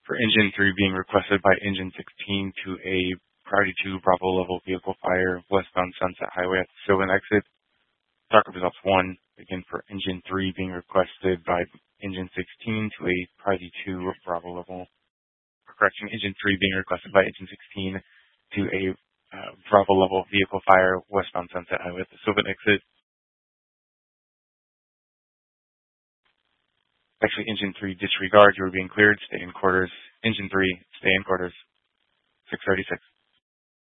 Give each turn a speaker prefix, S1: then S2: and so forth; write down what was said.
S1: For engine 3 being requested by engine 16 to a priority 2 Bravo level vehicle fire westbound Sunset Highway at the Sylvan exit. Docket results 1, again for engine 3 being requested by engine 16 to a priority 2 Bravo level. Correction, engine 3 being requested by engine 16 to a Bravo level vehicle fire westbound Sunset Highway at the Sylvan exit. Actually, engine 3 disregard, you are being cleared, stay in quarters. Engine 3, stay in quarters. 636.